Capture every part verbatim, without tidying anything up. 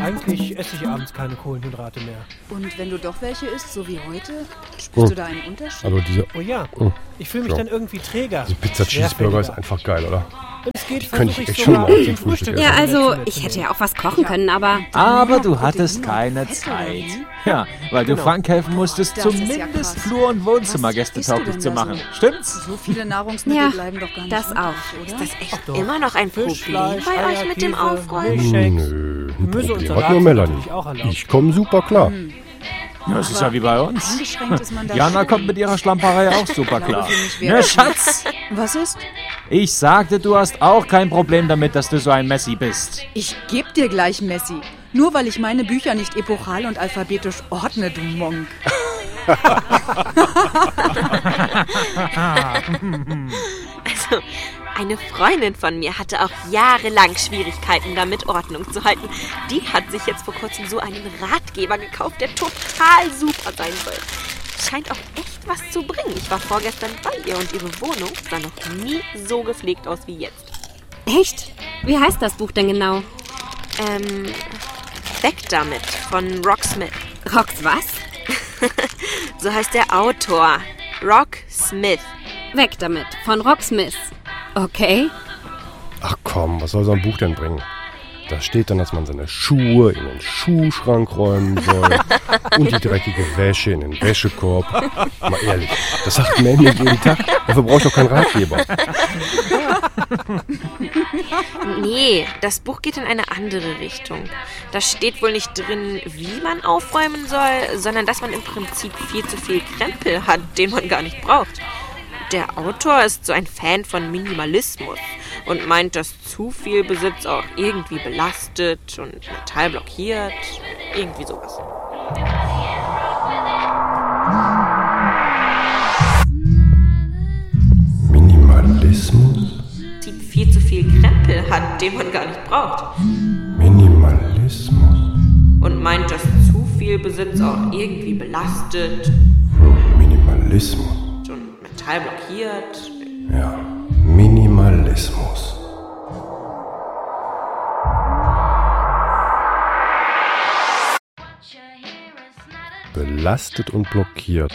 Eigentlich esse ich abends keine Kohlenhydrate mehr. Und wenn du doch welche isst, so wie heute, spürst oh. du da einen Unterschied? Also diese, oh ja, oh. ich fühle mich ja. dann irgendwie träger. Die Pizza Cheeseburger ist einfach geil, oder? Es geht, könnte ich ich echt schon mal zum zum Frühstück Ja, essen. also ich hätte ja auch was kochen können, aber... Aber du hattest keine Zeit. Ja, weil du Genau. Frank helfen musstest, Das ist ja zumindest krass. Flur- und Wohnzimmer Was isst du gästetauglich denn zu da machen. so? Stimmt's? So viele Nahrungsmittel Ja, bleiben doch gar nicht das übrig, auch. oder? Ist das echt doch. immer noch ein Problem Fischfleisch, bei euch mit dem Eierkäse, Aufräumen? Milchshakes. Nö, ein Gemüse und Problem Salat hat nur sind Melanie. natürlich auch erlaubt. Ich komme super klar. Ja, das ist ja wie bei uns. Eingeschränkt ist man da Jana schon. kommt mit ihrer Schlamperei auch super Glaube klar. für mich wäre Na, das Schatz, Was ist? ich sagte, du hast auch kein Problem damit, dass du so ein Messi bist. Ich geb dir gleich Messi. Nur weil ich meine Bücher nicht epochal und alphabetisch ordne, du Monk. Also, eine Freundin von mir hatte auch jahrelang Schwierigkeiten damit, Ordnung zu halten. Die hat sich jetzt vor kurzem so einen Ratgeber gekauft, der total super sein soll. Scheint auch echt was zu bringen. Ich war vorgestern bei ihr und ihre Wohnung sah noch nie so gepflegt aus wie jetzt. Echt? Wie heißt das Buch denn genau? Ähm, weg damit von Rock Smith. Rocks was? So heißt der Autor. Rock Smith. Weg damit, von Rocksmith. Okay. Ach komm, was soll so ein Buch denn bringen? Da steht dann, dass man seine Schuhe in den Schuhschrank räumen soll und die dreckige Wäsche in den Wäschekorb. Mal ehrlich, das sagt man mir jeden Tag. Dafür brauche ich doch keinen Ratgeber. Nee, das Buch geht in eine andere Richtung. Da steht wohl nicht drin, wie man aufräumen soll, sondern dass man im Prinzip viel zu viel Krempel hat, den man gar nicht braucht. Der Autor ist so ein Fan von Minimalismus und meint, dass zu viel Besitz auch irgendwie belastet und mental blockiert. Irgendwie sowas. Minimalismus? Die viel zu viel Krempel hat, den man gar nicht braucht. Minimalismus? Und meint, dass zu viel Besitz auch irgendwie belastet Minimalismus? und mental blockiert. Ja, Minimalismus. Belastet und blockiert.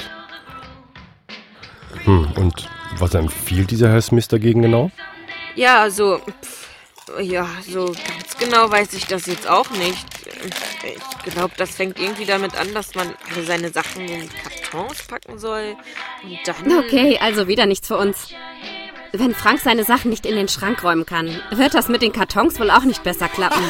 Hm, und was empfiehlt dieser Herr Smith dagegen genau? Ja, also, pff, ja, so ganz genau weiß ich das jetzt auch nicht. Ich glaube, das fängt irgendwie damit an, dass man alle seine Sachen in Kartons packen soll. Und dann... Okay, also wieder nichts für uns. Wenn Frank seine Sachen nicht in den Schrank räumen kann, wird das mit den Kartons wohl auch nicht besser klappen.